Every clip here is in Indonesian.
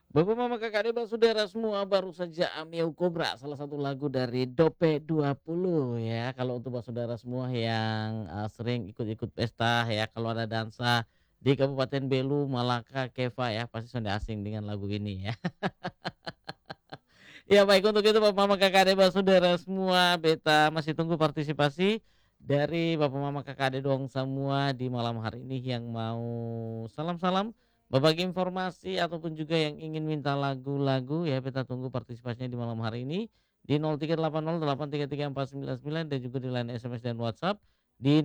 Bapak, mama, kakak, adik, saudara semua, baru saja Amio Kobra, salah satu lagu dari Dope 20 ya. Kalau untuk saudara semua yang, sering ikut-ikut pesta ya, kalau ada dansa di Kabupaten Belu, Malaka, Keva ya, pasti sudah asing dengan lagu ini ya. Ya baik, untuk itu Bapak, mama, kakak, adik, saudara semua, beta masih tunggu partisipasi dari Bapak, mama, kakak, adik dong semua di malam hari ini yang mau salam-salam, berbagi informasi ataupun juga yang ingin minta lagu-lagu ya, beta tunggu partisipasinya di malam hari ini di 0380833499 dan juga di line SMS dan WhatsApp di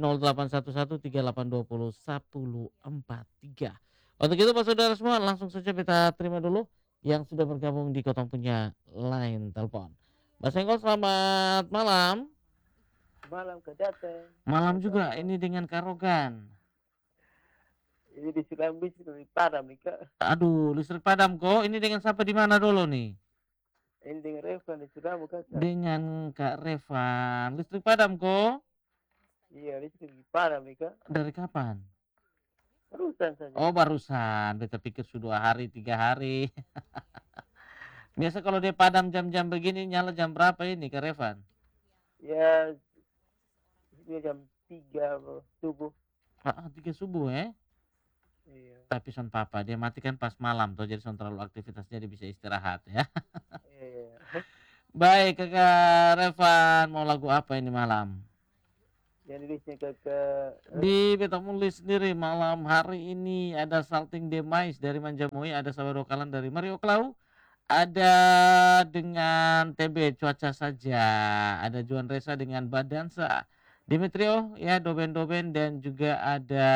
081138201043. Untuk itu Pak saudara semua, langsung saja kita terima dulu yang sudah bergabung di Kotong punya line telepon. Mas Senggol, selamat malam. Malam Kak Jateng, Malam Bapak juga Alo. ini dengan Karogan. Ini di Silambis di Padam nih Kak. Aduh, listrik padam kok. Ini dengan siapa di mana dulu nih? Ini dengan Revan di Suramu Kakak. Dengan Kak Revan. Listrik padam kok. Iya, listrik di Padam nih Kak. Dari kapan? Terusan saja. Oh, barusan. Beta pikir sudah 2 hari, 3 hari. Biasa kalau dia padam jam-jam begini nyala jam berapa ini Kak Revan? Ya, ini jam 3 subuh. 3 subuh ya. Iya, Tapi son papa, dia matikan pas malam tuh, jadi son terlalu aktivitas, jadi bisa istirahat ya. iya. Baik Kakak Revan, mau lagu apa ini malam? Yang nulisnya Kakak Di beta nulis sendiri malam hari ini ada Salting Demais dari Manjamui, ada Sabado Kalan dari Mario Klau, ada dengan TB Cuaca Saja, ada Juan Resa dengan Badansa, Dimitrio ya Doben-Doben, dan juga ada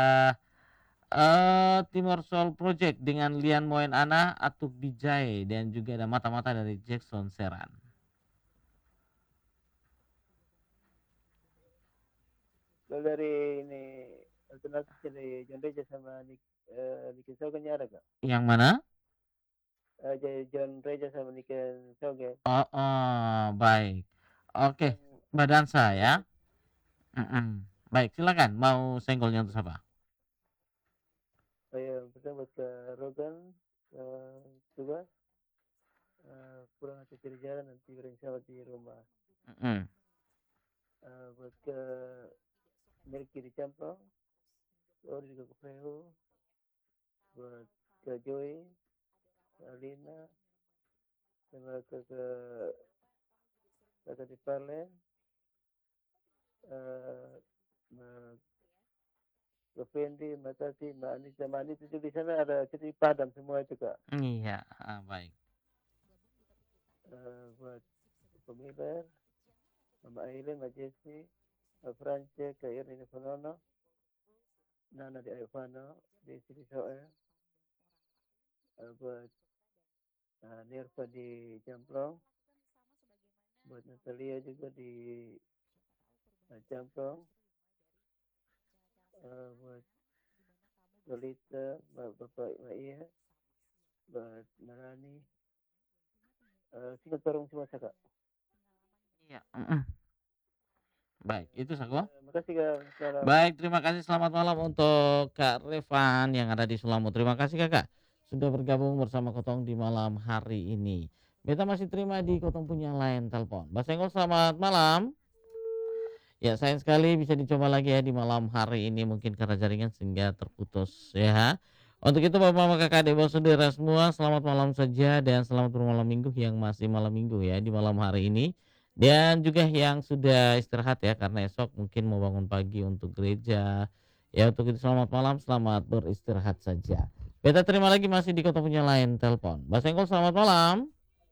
Timor Soul Project dengan Lian Moen Ana, Atuk Bijay, dan juga ada Mata-Mata dari Jackson Seran. kalau dari ini alternatif dari John Reja sama Niken Sogen ada Kak? Yang mana? Jadi John Reja sama Niken Sogen. Oh, oh baik. Oke, Yang Badansa ya. yang Mm-mm. Baik, silakan. Mau senggolnya untuk siapa? saya pertama ke Rogan, juga pulang atau cari jalan nanti berencana di rumah. Mm-mm. Buat ke Merki di Campong, Ori juga ke Frehu, buat ke Joy, ke Alina, sama ke di Parlen, uh, ke Fendi, Matati, Mbak Anissa. Mbak Anissa itu di sana ada cerita Padam semua itu Kak. Iya, baik. Buat pemiler, Mama Aileen, Mbak Jessi, Mbak France, ke Irene Fonono, Nana di Ayovano, di Sri Soe, buat Nirva di Jamplong, buat Natalia juga di Jamplong, buat Lolita, Bapak Mbak Iya, buat Narani, singkat tarung semua Kak. Iya. Mm-mm. Baik, itu Sako. Makasih Kak, salam. Baik, terima kasih. Selamat malam untuk Kak Revan yang ada di Sulamu. Terima kasih Kakak sudah bergabung bersama Kotong di malam hari ini. Beta masih terima di Kotong punya line telepon. Mas Senggol, selamat malam. Ya, sayang sekali bisa dicoba lagi ya di malam hari ini, mungkin karena jaringan sehingga terputus ya. Untuk itu Bapak, Mama, Kakak, Adik, saudara semua, selamat malam saja dan selamat bermalam minggu yang masih malam minggu ya di malam hari ini. Dan juga yang sudah istirahat ya karena esok mungkin mau bangun pagi untuk gereja. Ya, untuk itu selamat malam, selamat beristirahat saja. Beta terima lagi masih di kota punya lain telepon. Mas Engkol, selamat malam.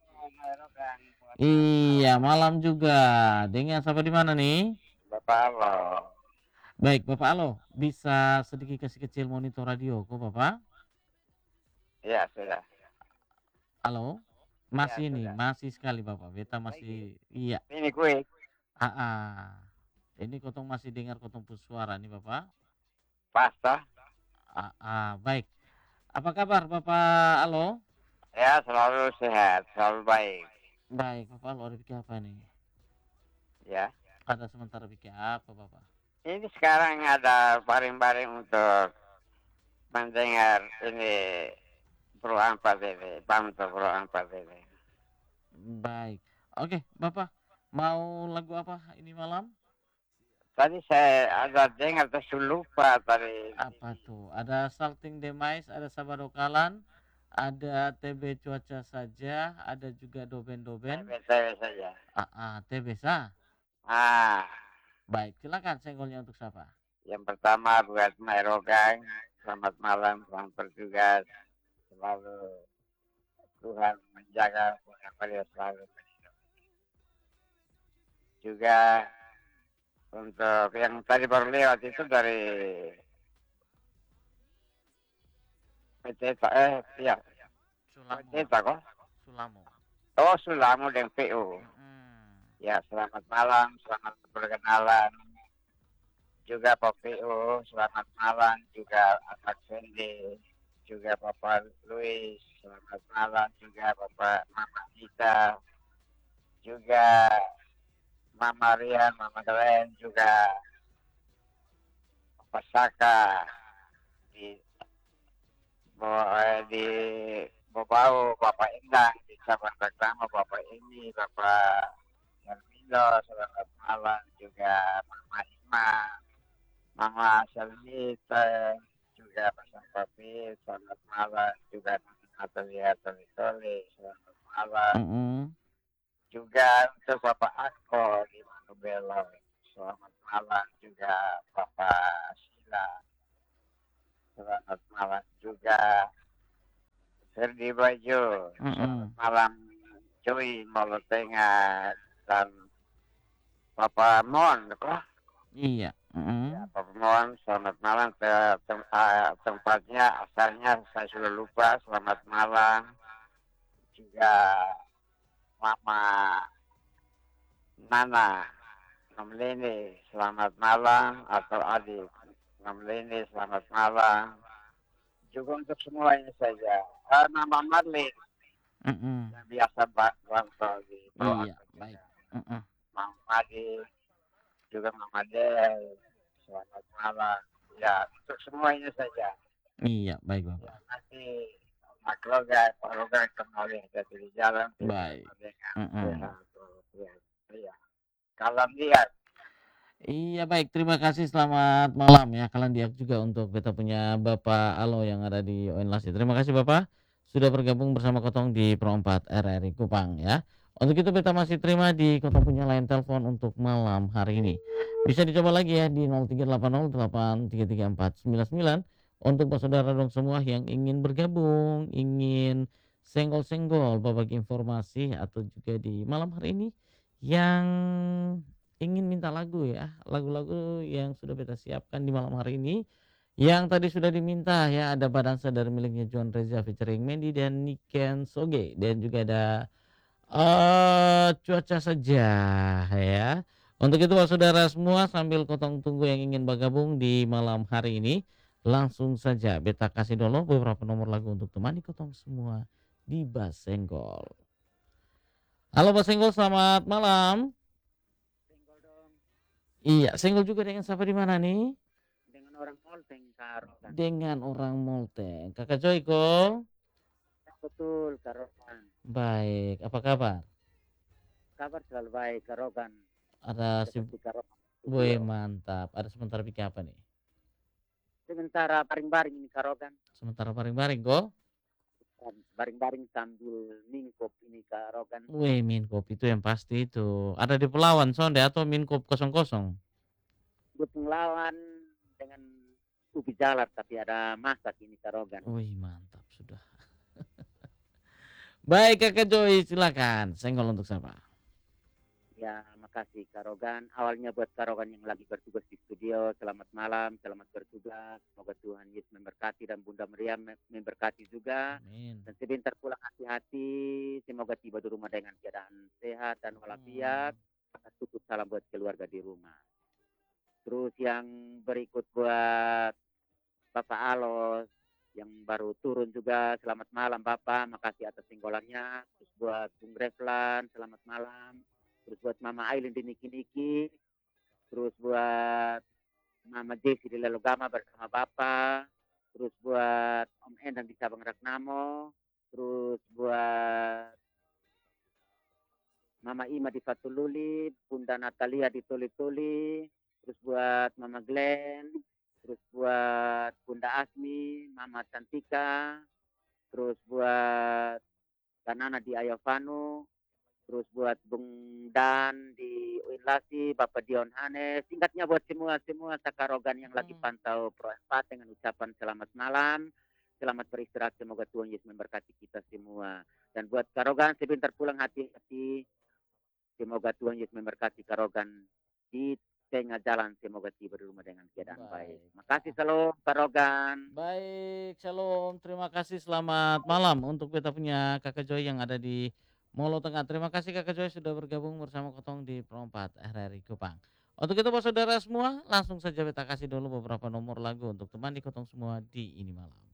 Iya, malam juga. Dengan siapa di mana nih? Bapak Allah. Baik, Bapak Alo, bisa sedikit kasih kecil monitor radio kok, Bapak? Ya sudah. Halo? Ya Masih nih, sudah. masih sekali Bapak. Beta Lagi. masih, iya. Ini kue. Ah, ah. Ini kotong masih dengar kotong pun suara nih Bapak. Pasta. Ah, ah. Baik. Apa kabar Bapak Alo? Ya selalu sehat, selalu baik. Baik, Bapak Alo ada pikir apa nih? Ya. Ada sementara pikir apa Bapak? Ini sekarang ada baring-baring untuk mendengar ini Pro Ampat ini, Pamto Pro Ampat ini. Baik. Oke, Bapak mau lagu apa ini malam? Tadi saya ada dengar tapi lupa tadi. Apa tuh? Ada Salting Demise, ada Sabado Kalan, ada TB Cuaca Saja, ada juga Doben-Doben. TB saja. TB sah. Ah, Baik, silakan senggolnya untuk siapa? yang pertama buat Maerogang. Selamat malam, selamat bertugas. Selalu Tuhan menjaga dia selalu. Juga untuk yang tadi baru lewat itu dari PT ya Sulamo. PT kok. Sulamo. Oh, Sulamo dan PU. Ya, selamat malam, selamat berkenalan. Juga Pak PU, selamat malam. Juga Ahmad Fendi, juga Bapak Luis, selamat malam. Juga Bapak Mama Ita, juga Mama Rian, Mama Glenn, juga Bapak Saka di Bobau, Bapak Endang di cabang pertama, Bapak ini, Bapak Hermindo, selamat malam. Juga Mama Ima, Mama Salmita, juga Pasang Papi, selamat malam. Juga Natalia Toli, selamat malam. Juga untuk Bapak Ako di Manubelo, selamat malam. Juga Bapak Sila, selamat malam. Juga Ferdi Baju, selamat malam. Joy Molotenga dan Bapak Mon, Iya. Ya, Bapak Mon, selamat malam. Tempatnya asalnya saya sudah lupa. Selamat malam. Juga Mama Nana Namlini, selamat malam. Atau adik Namlini, selamat malam. Juga untuk semuanya saja. Nama Marlin yang biasa bantol di bawah. Iya, baik. Mama Madi, juga Mama Del, selamat malam. Ya, untuk semuanya saja. Iya, baik Bapak. Ya, nanti Pak Logan kembali di jalan. Baik. Ya. Kalau lihat. Iya baik, terima kasih, selamat malam ya. Kalian diak juga untuk beta punya Bapak Alo yang ada di ON Lasi. Terima kasih Bapak sudah bergabung bersama Kotong di Pro 4 RRI Kupang ya. Untuk itu beta masih terima di Kotong punya line telepon untuk malam hari ini. Bisa dicoba lagi ya di 0380833499 untuk saudara dong semua yang ingin bergabung, ingin senggol-senggol berbagi informasi atau juga di malam hari ini yang ingin minta lagu ya, lagu-lagu yang sudah beta siapkan di malam hari ini yang tadi sudah diminta ya. Ada Badan Sadar miliknya John Reza featuring Mendy dan Niken Soge, dan juga ada Cuaca Saja ya. Untuk itu saudara semua, sambil Kotong tunggu yang ingin bergabung di malam hari ini, langsung saja beta kasih dulu beberapa nomor lagu untuk temani Kotong semua di Basenggol. Halo Basenggol, selamat malam. Iya, senggol juga dengan siapa di mana nih? Dengan orang Molteng, Karokan. Dengan orang Molteng. Kakak Joyko? Betul, Karokan. Baik, apa kabar? Kabar selalu baik, Karokan. Ada Woi, mantap. Ada sementara bikin apa nih? Sementara baring-baring ini, Karokan. Sementara baring-baring kok? Baring-baring sambil minkop ini, Karokan. Wih, minkop itu yang pasti itu. Ada di Pelawan Sonde atau minkop kosong-kosong? Di Pelawan dengan ubi jalar, tapi ada masak ini, Karogan. Wih, mantap sudah. Baik Kakak Joy, silakan. Senggol untuk siapa? Ya, makasih Karogan. Awalnya buat Karogan yang lagi bertugas di studio, selamat malam, selamat bertugas. Semoga Tuhan Yesus memberkati dan Bunda Maria memberkati juga. Amin. Dan sebentar pulang hati-hati, semoga tiba di rumah dengan keadaan sehat dan walafiat. Cukup salam buat keluarga di rumah. Terus yang berikut buat Bapak Alos yang baru turun juga, selamat malam Bapak, makasih atas singgolannya. Terus buat Bung Reflan, selamat malam. Terus buat Mama Aileen di Niki-Niki. Terus buat Mama Jessie di Lelogama bersama Bapak. terus buat Om Endang di Sabang Ragnamo, terus buat Mama Ima di Fatululi, Bunda Natalia di Tuli-Tuli, terus buat Mama Glenn, terus buat Bunda Asmi, Mama Cantika, terus buat Kanana di Ayovanu, terus buat Bung Dan di Uinlasi, Bapak Dion Hanes, singkatnya buat semua Sakarogan yang lagi pantau Pro 4 dengan ucapan selamat malam, selamat beristirahat, semoga Tuhan Yesus memberkati kita semua. Dan buat Karogan sebentar pulang hati-hati, semoga Tuhan Yesus memberkati Karogan di tengah jalan, semoga tiba di rumah dengan keadaan baik. Baik, Makasih Kak. selalu Karogan. Baik, shalom. Terima kasih. Selamat malam untuk kita punya Kakak Joy yang ada di Molo Tengah. Terima kasih Kakak Joy sudah bergabung bersama Kotong di Pro 4 RRI Kupang. Untuk itu, Bapak saudara semua, langsung saja kita kasih dulu beberapa nomor lagu untuk teman di Kotong semua di ini malam.